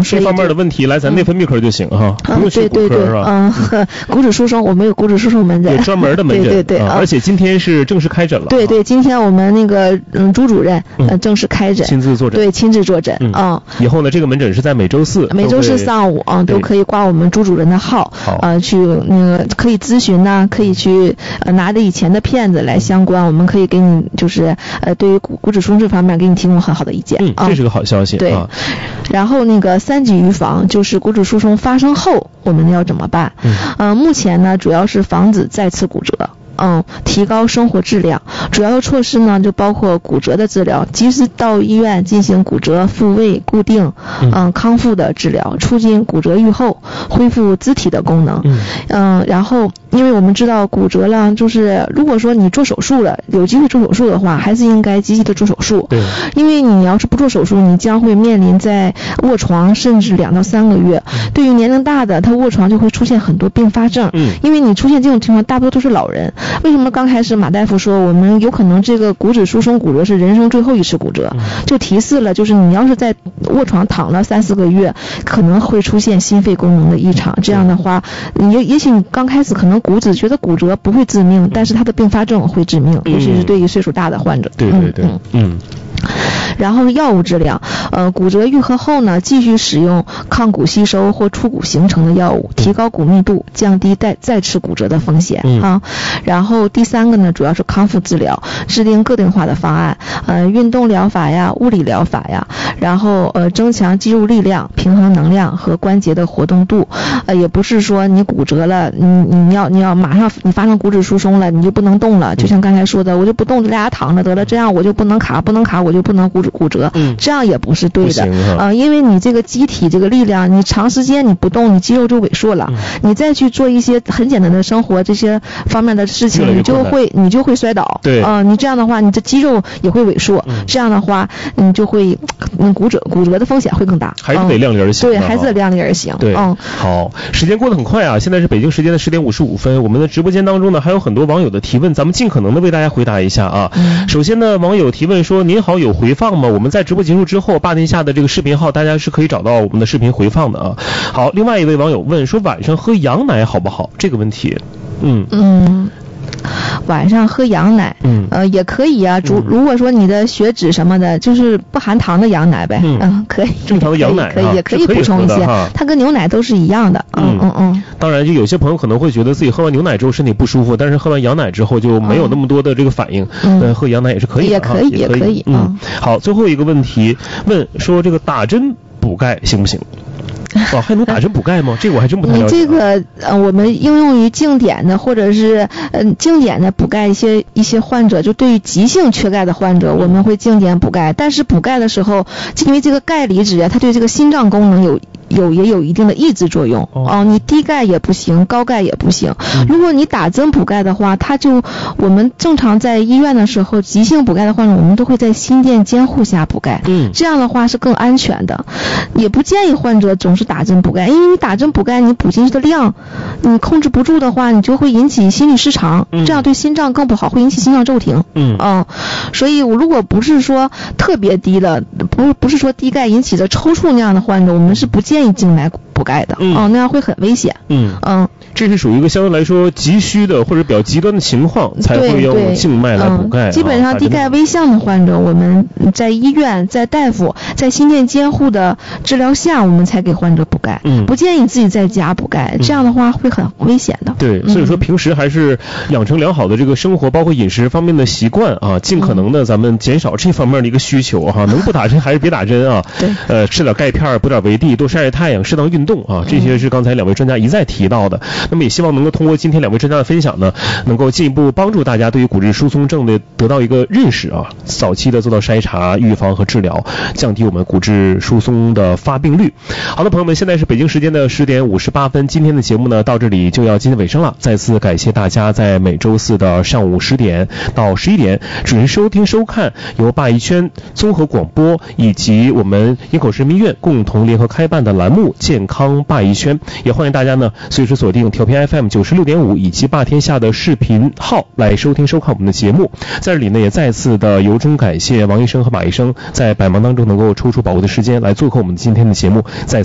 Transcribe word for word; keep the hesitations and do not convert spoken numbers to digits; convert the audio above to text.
松，所以这方面的问题来咱内分泌科就行哈， 嗯、 不用去骨科是吧？ 嗯，骨质疏松我们有骨质疏松门诊， 有专门的门诊， 对对对、 啊，而且今天是正式开诊了。 对对，今天我们那个嗯朱主任呃正式开诊， 亲自坐诊， 对，亲自坐诊啊、 嗯。以后呢，这个门诊是在每周四， 每周四上午啊都可以挂我们朱主任的号，呃去那个可以咨询呐、啊，可以去呃拿着以前的片子来相关，我们可以给你就是呃对于骨骨质疏松这方面给你提供很好的意见。 嗯，这是个好消息。 对， 啊、 然后那个三级预防就是骨质疏松发生后我们要怎么办？嗯，呃，目前呢主要是防止再次骨折。嗯，提高生活质量，主要的措施呢就包括骨折的治疗，及时到医院进行骨折复位、固定，嗯、呃，康复的治疗，促进骨折愈后，恢复肢体的功能。嗯，呃、然后因为我们知道骨折了，就是如果说你做手术了，有机会做手术的话，还是应该积极的做手术。对，因为你要是不做手术，你将会面临在卧床甚至两到三个月。嗯、对于年龄大的，他卧床就会出现很多并发症。嗯，因为你出现这种情况，大多都是老人。为什么刚开始马大夫说我们有可能这个骨质疏松骨折是人生最后一次骨折，就提示了就是你要是在卧床躺了三四个月，可能会出现心肺功能的异常。这样的话，也也许你刚开始可能骨质觉得骨折不会致命，但是它的并发症会致命，尤其是对于岁数大的患者。 对对对，嗯。嗯然后药物治疗，呃，骨折愈合后呢，继续使用抗骨吸收或促骨形成的药物，提高骨密度，降低再再次骨折的风险、嗯、啊。然后第三个呢，主要是康复治疗，制定个性化的方案，呃，运动疗法呀，物理疗法呀，然后呃，增强肌肉力量、平衡能量和关节的活动度。呃，也不是说你骨折了，你你要你要马上你发生骨质疏松了，你就不能动了。就像刚才说的，我就不动，在家躺着得了，这样我就不能卡，不能卡我就不能骨骨折，嗯，这样也不是对的，啊、呃，因为你这个机体这个力量，你长时间你不动，你肌肉就萎缩了，嗯、你再去做一些很简单的生活这些方面的事情，你就会你就会摔倒，对，啊、呃，你这样的话，你的肌肉也会萎缩，嗯、这样的话，你就会嗯骨折骨折的风险会更大， 还是得量力而行、 嗯，对，还是得量力而行， 对，嗯，好，时间过得很快啊，现在是北京时间的十点五十五分，我们的直播间当中呢还有很多网友的提问，咱们尽可能的为大家回答一下啊。嗯、首先呢，网友提问说：“您好，有回放吗？我们在直播结束之后，霸天下的这个视频号，大家是可以找到我们的视频回放的啊。”好，另外一位网友问说：“晚上喝羊奶好不好？”这个问题，嗯嗯。 晚上喝羊奶，嗯，呃，也可以啊。如如果说你的血脂什么的，就是不含糖的羊奶呗，嗯，呃、可以。 正常的羊奶可以，也可以补充一些，它跟牛奶都是一样的。嗯嗯嗯。 当然，就有些朋友可能会觉得自己喝完牛奶之后身体不舒服，但是喝完羊奶之后就没有那么多的这个反应。嗯，呃、喝羊奶也是可以的， 也可以，也可以。 嗯，好，最后一个问题，问说这个打针补钙行不行？哦，还能打针补钙吗？这个我还真不太了解。 你这个呃，我们应用于经典的或者是呃经典的补钙一些一些患者，就对于急性缺钙的患者，我们会经典补钙。但是补钙的时候，因为这个钙离子啊，它对这个心脏功能有。有也有一定的抑制作用哦、呃，你低钙也不行，高钙也不行。嗯、如果你打针补钙的话，它就我们正常在医院的时候，急性补钙的患者，我们都会在心电监护下补钙，嗯，这样的话是更安全的。也不建议患者总是打针补钙，因为你打针补钙，你补进去的量你控制不住的话，你就会引起心律失常，嗯、这样对心脏更不好，会引起心脏骤停。嗯嗯，所以我如果不是说特别低的，不不是说低钙引起的抽搐那样的患者，我们是不建议静脉补钙的，嗯、哦，那样会很危险。嗯嗯， 这是属于一个相对来说急需的或者比较极端的情况才会用静脉来补钙。 嗯、基本上低钙危象的患者，我们在医院、在大夫、在心电监护的治疗下，我们才给患者补钙。嗯，不建议自己在家补钙，这样的话会很危险的。 对，所以说平时还是养成良好的这个生活，包括饮食方面的习惯啊，尽可能的咱们减少这方面的一个需求哈、啊，能不打针还是别打针啊。对，呃，吃点钙片，补点维 D， 多晒晒太阳，适当运动啊，这些是刚才两位专家一再提到的。那么也希望能够通过今天两位专家的分享呢，能够进一步帮助大家对于骨质疏松症的得到一个认识啊，早期的做到筛查、预防和治疗，降低我们骨质疏松的发病率。好的，朋友们，现在是北京时间的十点五十八分，今天的节目呢到这里就要接近尾声了。再次感谢大家在每周四的上午十点到十一点准时收听收看由鲅鱼圈综合广播以及我们营口市民医院共同联合开办的栏目健康鲅鱼圈，也欢迎大家呢随时锁定调频 F M 九十六点五以及霸天下的视频号来收听收看我们的节目。在这里呢也再次的由衷感谢王医生和马医生在百忙当中能够抽出宝贵的时间来做客我们今天的节目。在